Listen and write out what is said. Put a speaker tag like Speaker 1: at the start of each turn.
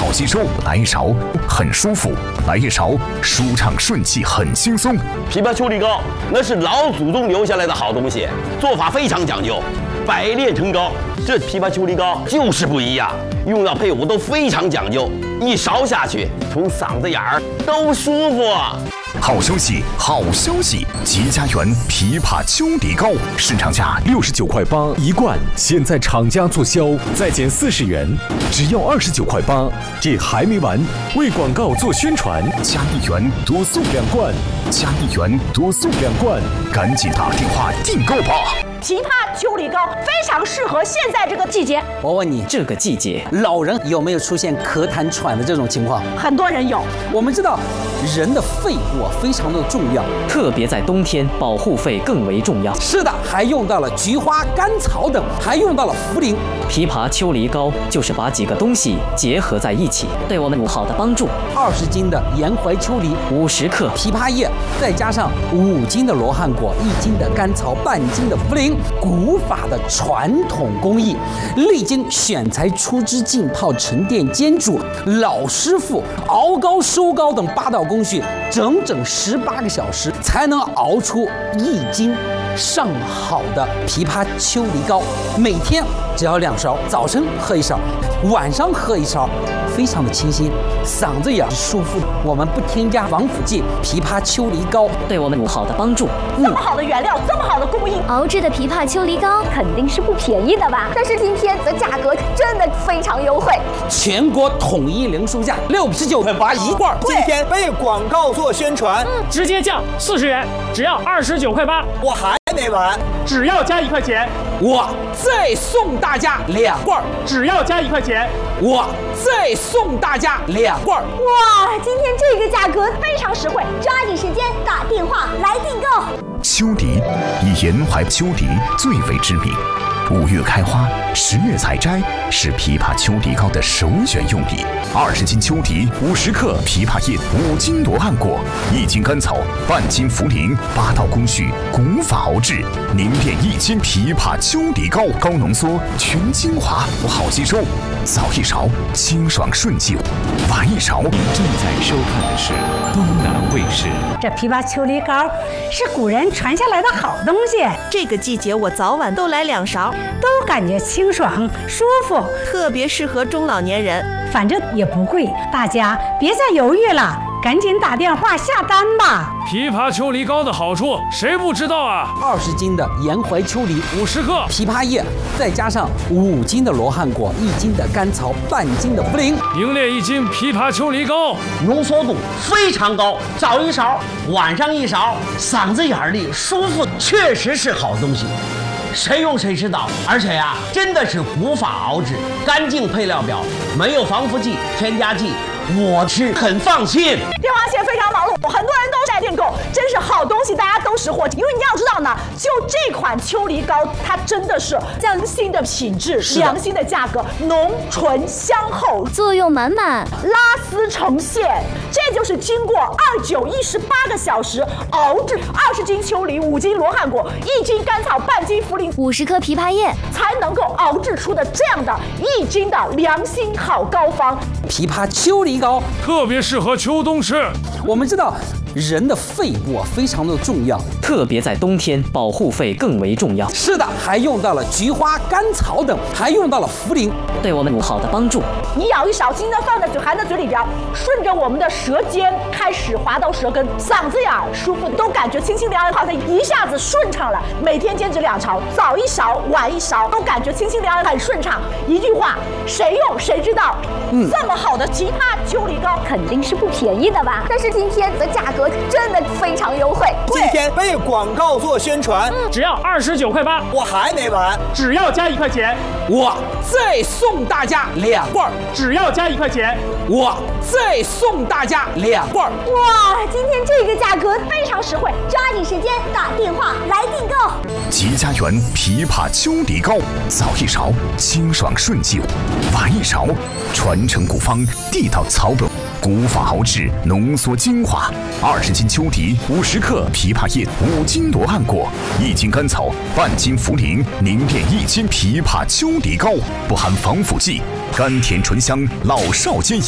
Speaker 1: 好吸收，来一勺很舒服，来一勺舒畅顺气，很轻松。
Speaker 2: 枇杷秋梨膏那是老祖宗留下来的好东西，做法非常讲究，百炼成膏。这枇杷秋梨膏就是不一样，用料配伍都非常讲究，一勺下去，从嗓子眼儿都舒服。
Speaker 1: 好消息，好消息！吉家园枇杷秋梨膏市场价69.8块1罐，现在厂家促销，再减40元，只要29.8块。这还没完，为广告做宣传，加1元多送2罐，加1元多送2罐，赶紧打电话订购吧！
Speaker 3: 枇杷秋梨膏非常适合现在这个季节。
Speaker 4: 我问你，这个季节老人有没有出现咳痰喘的这种情况？
Speaker 3: 很多人有。
Speaker 4: 我们知道，人的肺部非常的重要，
Speaker 5: 特别在冬天，保护肺更为重要。
Speaker 4: 是的，还用到了菊花、甘草等，还用到了茯苓。
Speaker 5: 枇杷秋梨膏就是把几个东西结合在一起，对我们有好的帮助。
Speaker 4: 20斤的岩槐秋梨
Speaker 5: ，50克
Speaker 4: 枇杷叶，再加上5斤的罗汉果，1斤的甘草，半斤的茯苓。古法的传统工艺，历经选材、出汁、浸泡、沉淀、煎煮，老师傅熬膏、收膏等8道工序，整整18个小时才能熬出1斤上好的枇杷秋梨膏。每天只要2勺，早晨喝1勺，晚上喝1勺，非常的清新，嗓子也舒服。我们不添加防腐剂，枇杷秋梨膏
Speaker 5: 对我们有好的帮助。
Speaker 3: 这么好的原料，这么好的工艺，
Speaker 6: 熬制的枇杷秋梨膏肯定是不便宜的吧？但是今天的价格真的非常优惠，
Speaker 4: 全国统一零售价69.8块1罐。
Speaker 7: 今天为广告做宣传，
Speaker 8: 直接降40元，只要29.8块。
Speaker 7: 我还没完，
Speaker 8: 只要加1块钱，
Speaker 4: 我再送大家2罐，
Speaker 8: 只要加1块钱，
Speaker 4: 我再送大家2罐。
Speaker 6: 哇，今天这个价格非常实惠，抓紧时间打电话来订购。
Speaker 1: 秋梨以沿淮秋梨最为知名，5月开花，10月采摘，是枇杷秋梨膏的首选用地。20斤秋梨，50克枇杷叶，5斤罗汉果，1斤甘草，半斤茯苓，8道工序，古法熬制，凝练1斤枇杷秋梨膏，高浓缩，全精华，好吸收。早一勺，清爽顺气；晚一勺。
Speaker 9: 您正在收看的是东南卫视。
Speaker 10: 这枇杷秋梨膏是古人传下来的好东西，
Speaker 11: 这个季节我早晚都来2勺，
Speaker 10: 都感觉清爽舒服，
Speaker 11: 特别适合中老年人。
Speaker 10: 反正也不贵，大家别再犹豫了，赶紧打电话下单吧。
Speaker 8: 枇杷秋梨膏的好处谁不知道啊
Speaker 4: ？20斤的岩槐秋梨
Speaker 8: ，50克
Speaker 4: 枇杷叶，再加上5斤的罗汉果，1斤的甘草，半斤的茯苓，
Speaker 8: 凝练1斤枇杷秋梨膏，
Speaker 12: 浓缩度非常高，早1勺，晚上1勺，嗓子眼里舒服，确实是好东西。谁用谁知道，而且呀，真的是古法熬制，干净配料表，没有防腐剂、添加剂，我是很放心。
Speaker 3: 电话线非常忙碌，很多人都在订购，真是好东西，大家都识货。因为你要知道呢，就这款秋梨膏，它真的是良心的品质，良心的价格，浓醇香厚，
Speaker 6: 作用满满，
Speaker 3: 拉丝成线。这就是经过2918个小时熬制，20斤秋梨，5斤罗汉果，1斤甘草，半斤茯苓
Speaker 6: ，50克枇杷叶，
Speaker 3: 才能够熬制出的这样的1斤的良心好膏方。
Speaker 4: 枇杷秋梨膏
Speaker 8: 特别适合秋冬吃。
Speaker 4: 我们知道，人的肺部非常的重要，
Speaker 5: 特别在冬天，保护肺更为重要。
Speaker 4: 是的，还用到了菊花、甘草等，还用到了茯苓，
Speaker 5: 对我们有好的帮助。
Speaker 3: 你舀1勺，轻轻地放在嘴，含在嘴里边，顺着我们的舌尖开始滑到舌根，嗓子眼舒服，都感觉清清凉凉，好像一下子顺畅了。每天坚持2勺，早1勺，晚1勺，都感觉清清凉凉，很顺畅。一句话，谁用谁知道。这么好的枇杷秋梨膏
Speaker 6: 肯定是不便宜的吧？但是今天的价格真的非常优惠。
Speaker 7: 今天为广告做宣传，
Speaker 8: 只要29.8块。
Speaker 7: 我还没完，
Speaker 8: 只要加1块钱，
Speaker 4: 我再送大家2罐，
Speaker 8: 只要加1块钱，
Speaker 4: 我再送大家2罐。
Speaker 6: 哇，今天这个价格非常实惠，抓紧时间打电话来订购。
Speaker 1: 吉家园枇杷秋梨膏，早1勺，清爽顺气；晚1勺，传承古方，地道草本，古法熬制，浓缩精华。20斤秋梨，50克枇杷叶，5斤罗汉果，1斤甘草，半斤茯苓，凝练1斤枇杷秋梨膏，不含防腐剂，甘甜醇香，老少皆宜。